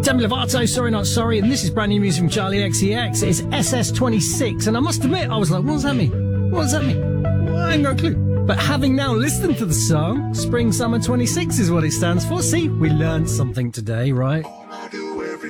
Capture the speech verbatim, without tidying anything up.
Demi Lovato, Sorry Not Sorry, and this is brand new music from Charlie X C X. It's S S twenty-six, and I must admit, I was like, what does that mean? What does that mean? Well, I ain't got a clue. But having now listened to the song, Spring Summer twenty-six is what it stands for. See, we learned something today, right?